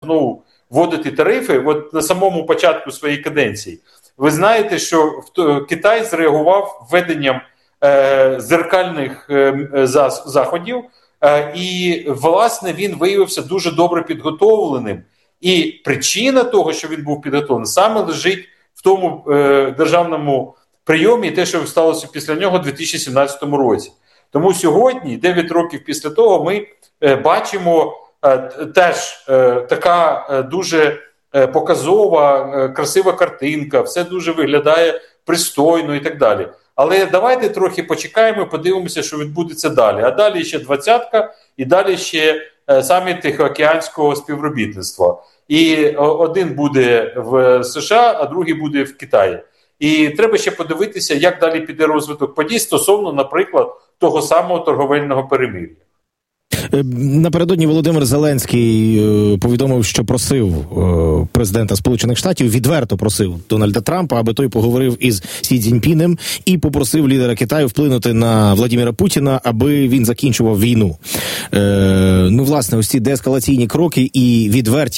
вводити тарифи, от на самому початку своєї каденції. Ви знаєте, що Китай зреагував введенням зеркальних заходів, і, власне, він виявився дуже добре підготовленим. І причина того, що він був підготовлений, саме лежить в тому державному прийомі, і те, що сталося після нього у 2017 році. Тому сьогодні, 9 років після того, ми бачимо теж така дуже показова, красива картинка, все дуже виглядає пристойно і так далі. Але давайте трохи почекаємо, подивимося, що відбудеться далі. А далі ще 20-ка, і далі ще саміт Тихоокеанського співробітництва. І один буде в США, а другий буде в Китаї. І треба ще подивитися, як далі піде розвиток подій стосовно, наприклад, того самого торговельного перемир'я. Напередодні Володимир Зеленський повідомив, що просив президента Сполучених Штатів, відверто просив Дональда Трампа, аби той поговорив із Сі Цзіньпінем і попросив лідера Китаю вплинути на Владимира Путіна, аби він закінчував війну. Власне, ось ці деескалаційні кроки і відверті